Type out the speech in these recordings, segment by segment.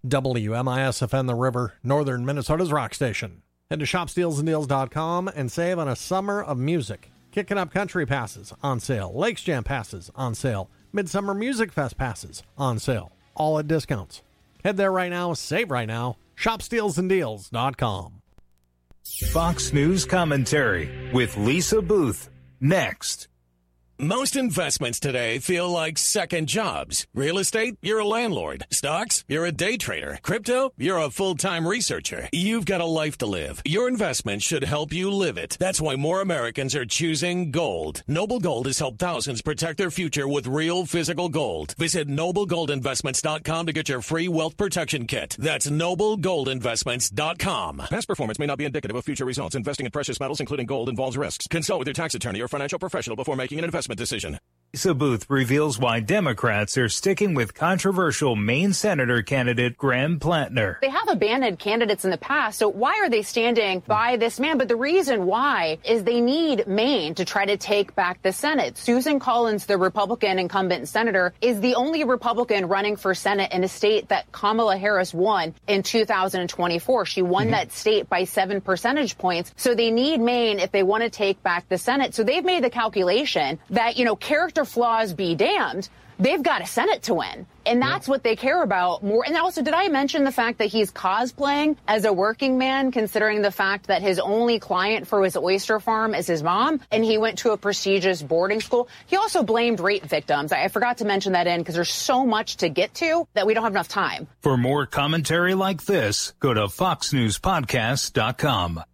WMISFN The River, Northern Minnesota's rock station. Head to shopsteelsanddeals.com and save on a summer of music. Kickin' Up Country passes on sale. Lakes Jam passes on sale. Midsummer Music Fest passes on sale. All at discounts. Head there right now. Save right now. shopsteelsanddeals.com. Fox News Commentary with Lisa Booth. Next. Most investments today feel like second jobs. Real estate, you're a landlord. Stocks, you're a day trader. Crypto, you're a full-time researcher. You've got a life to live. Your investment should help you live it. That's why more Americans are choosing gold. Noble Gold has helped thousands protect their future with real physical gold. Visit NobleGoldInvestments.com to get your free wealth protection kit. That's NobleGoldInvestments.com. Past performance may not be indicative of future results. Investing in precious metals, including gold, involves risks. Consult with your tax attorney or financial professional before making an investment decision. Lisa Booth reveals why Democrats are sticking with controversial Maine Senator candidate Graham Plantner. They have abandoned candidates in the past, so why are they standing by this man? But the reason why is they need Maine to try to take back the Senate. Susan Collins, the Republican incumbent senator, is the only Republican running for Senate in a state that Kamala Harris won in 2024. She won that state by 7 percentage points. So they need Maine if they want to take back the Senate. So they've made the calculation that, character flaws be damned, they've got a Senate to win. And that's what they care about more. And also, did I mention the fact that he's cosplaying as a working man, considering the fact that his only client for his oyster farm is his mom, and he went to a prestigious boarding school? He also blamed rape victims. I forgot to mention that because there's so much to get to that we don't have enough time. For more commentary like this, go to foxnewspodcast.com.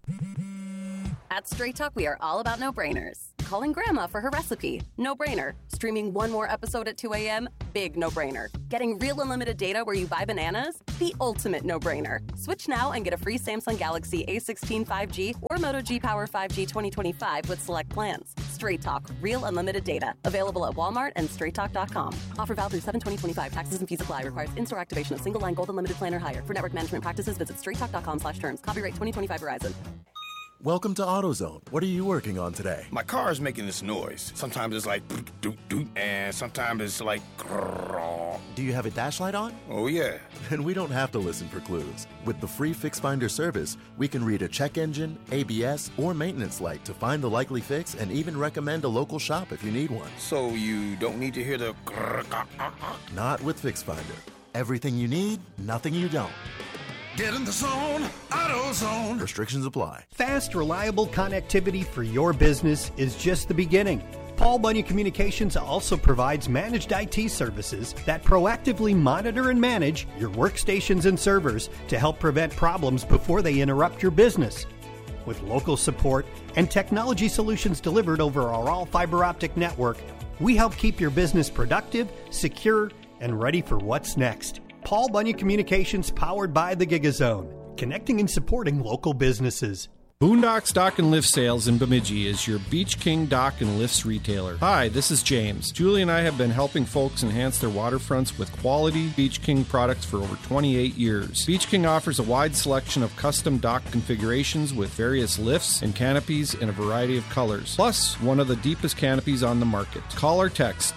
At Straight Talk, we are all about no-brainers. Calling Grandma for her recipe, no-brainer. Streaming one more episode at 2 a.m., big no-brainer. Getting real unlimited data where you buy bananas, the ultimate no-brainer. Switch now and get a free Samsung Galaxy A16 5G or Moto G Power 5G 2025 with select plans. Straight Talk, real unlimited data. Available at Walmart and straighttalk.com. Offer valid through 7/20/25. Taxes and fees apply. Requires in-store activation of single line gold unlimited plan or higher. For network management practices, visit straighttalk.com/terms. Copyright 2025 Verizon. Welcome to AutoZone. What are you working on today? My car is making this noise. Sometimes it's like doot doot, and sometimes it's like grrr. Do you have a dash light on? Oh yeah. Then we don't have to listen for clues. With the free Fix Finder service, we can read a check engine, ABS, or maintenance light to find the likely fix and even recommend a local shop if you need one. So you don't need to hear the grrr. Not with Fix Finder. Everything you need, nothing you don't. Get in the zone, AutoZone. Restrictions apply. Fast, reliable connectivity for your business is just the beginning. Paul Bunyan Communications also provides managed IT services that proactively monitor and manage your workstations and servers to help prevent problems before they interrupt your business. With local support and technology solutions delivered over our all-fiber optic network, we help keep your business productive, secure, and ready for what's next. Paul Bunyan Communications, powered by the GigaZone, connecting and supporting local businesses. Boondocks Dock and Lift Sales in Bemidji is your Beach King Dock and Lifts retailer. Hi, this is James. Julie and I have been helping folks enhance their waterfronts with quality Beach King products for over 28 years. Beach King offers a wide selection of custom dock configurations with various lifts and canopies in a variety of colors, plus one of the deepest canopies on the market. Call or text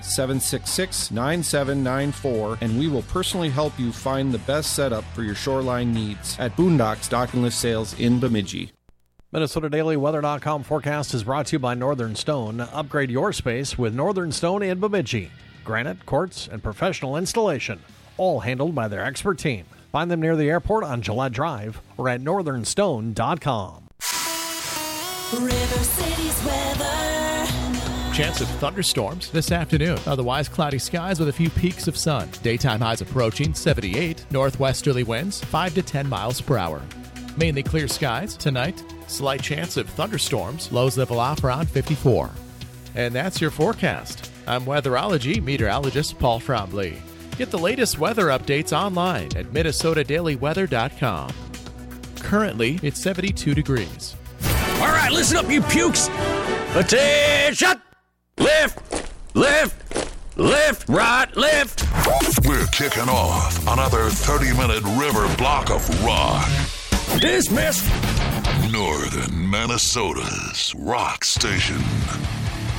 218-766-9794 and we will personally help you find the best setup for your shoreline needs at Boondocks Dock and Lift Sales in Bemidji. MinnesotaDailyWeather.com forecast is brought to you by Northern Stone. Upgrade your space with Northern Stone in Bemidji. Granite, quartz, and professional installation, all handled by their expert team. Find them near the airport on Gillette Drive or at northernstone.com. River City's weather. Chance of thunderstorms this afternoon. Otherwise, cloudy skies with a few peaks of sun. Daytime highs approaching 78. Northwesterly winds 5 to 10 miles per hour. Mainly clear skies tonight. Slight chance of thunderstorms. Lows level off around 54. And that's your forecast. I'm weatherology meteorologist Paul Frombley. Get the latest weather updates online at MinnesotaDailyWeather.com. Currently, it's 72 degrees. All right, listen up, you pukes. Attention! Lift, lift, lift, right, lift. We're kicking off another 30-minute river block of rock. Dismissed. Northern Minnesota's rock station.